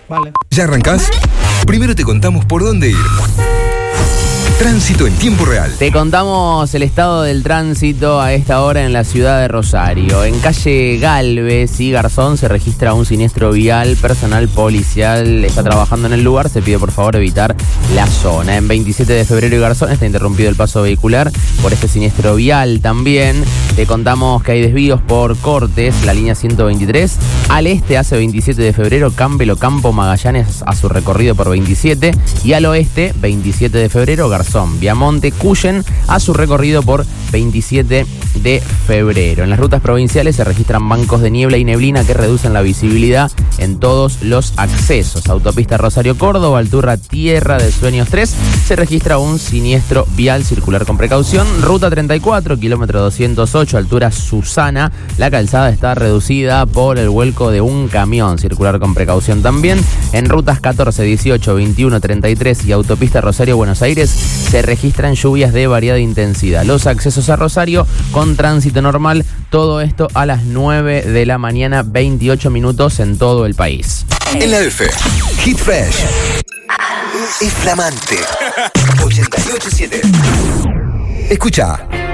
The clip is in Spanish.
Vale. ¿Ya arrancás? Primero te contamos por dónde ir. Tránsito en tiempo real. Te contamos el estado del tránsito a esta hora en la ciudad de Rosario. En calle Galvez y Garzón se registra un siniestro vial. Personal policial está trabajando en el lugar. Se pide por favor evitar la zona. En 27 de febrero y Garzón está interrumpido el paso vehicular por este siniestro vial también. Te contamos que hay desvíos por cortes. La línea 123 al este hace 27 de febrero, Campbell Campo Magallanes a su recorrido por 27. Y al oeste, 27 de febrero, Garzón, Viamonte, Cuyen a su recorrido por 27 de febrero. En las rutas provinciales se registran bancos de niebla y neblina que reducen la visibilidad en todos los accesos. Autopista Rosario-Córdoba, altura Tierra de Sueños 3, se registra un siniestro vial, circular con precaución. Ruta 34, kilómetro 208, altura Susana, la calzada está reducida por el vuelco de un camión, circular con precaución también. En rutas 14, 18, 21, 33 y autopista Rosario-Buenos Aires se registran lluvias de variada intensidad. Los accesos a Rosario con tránsito normal, todo esto a las 9 de la mañana, 28 minutos en todo el país. En la F, Hit Fresh. Es flamante. 88.7. Escucha.